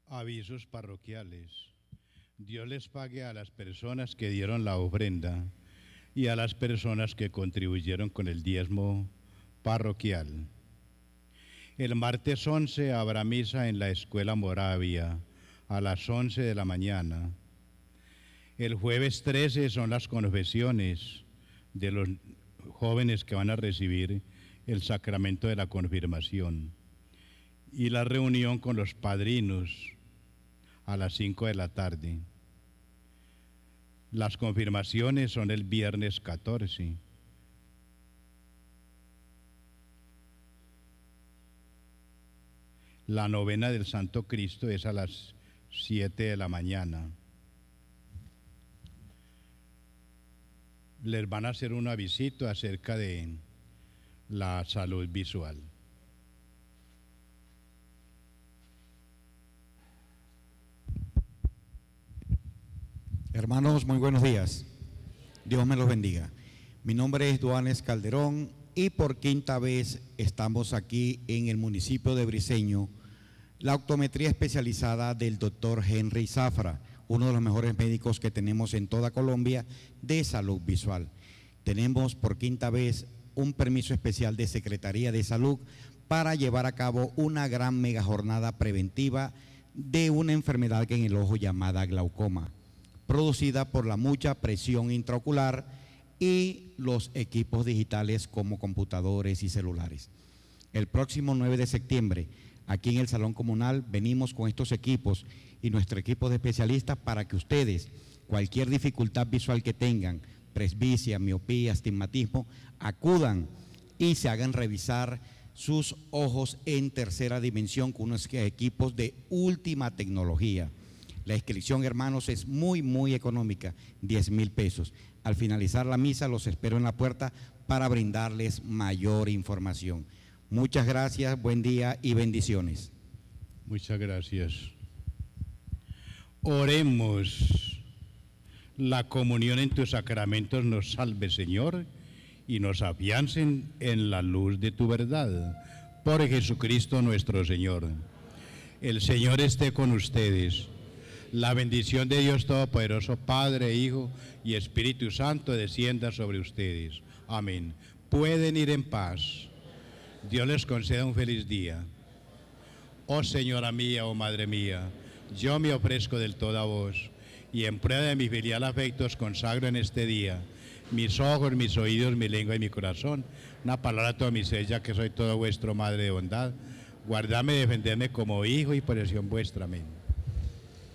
Avisos parroquiales. Dios les pague a las personas que dieron la ofrenda y a las personas que contribuyeron con el diezmo parroquial. El martes 11 habrá misa en la Escuela Moravia a las 11 de la mañana. El jueves 13 son las confesiones de los jóvenes que van a recibir el sacramento de la confirmación y la reunión con los padrinos a las 5 de la tarde. Las confirmaciones son el viernes 14. La novena del Santo Cristo es a las 7 de la mañana. Les van a hacer una visita acerca de la salud visual. Hermanos, muy buenos días. Dios me los bendiga. Mi nombre es Duanes Calderón y por quinta vez estamos aquí en el municipio de Briceño, la optometría especializada del doctor Henry Zafra, uno de los mejores médicos que tenemos en toda Colombia de salud visual. Tenemos por quinta vez un permiso especial de Secretaría de Salud para llevar a cabo una gran mega jornada preventiva de una enfermedad que en el ojo llamada glaucoma, producida por la mucha presión intraocular y los equipos digitales como computadores y celulares. El próximo 9 de septiembre, aquí en el Salón Comunal, venimos con estos equipos y nuestro equipo de especialistas para que ustedes, cualquier dificultad visual que tengan, presbicia, miopía, astigmatismo, acudan y se hagan revisar sus ojos en tercera dimensión con unos equipos de última tecnología. La inscripción, hermanos, es muy económica, 10,000 pesos. Al finalizar la misa los espero en la puerta para brindarles mayor información. Muchas gracias, buen día y bendiciones. Muchas gracias. Oremos. La comunión en tus sacramentos nos salve, Señor, y nos afiancen en la luz de tu verdad. Por Jesucristo nuestro Señor. El Señor esté con ustedes. La bendición de Dios Todopoderoso, Padre, Hijo y Espíritu Santo, descienda sobre ustedes. Amén. Pueden ir en paz. Dios les conceda un feliz día. Oh Señora mía, oh Madre mía, yo me ofrezco del todo a vos, y en prueba de mi filial afecto os consagro en este día mis ojos, mis oídos, mi lengua y mi corazón, una palabra a toda mi ser, ya que soy todo vuestro, Madre de bondad. Guardadme y defendedme como hijo y posesión vuestra. Amén.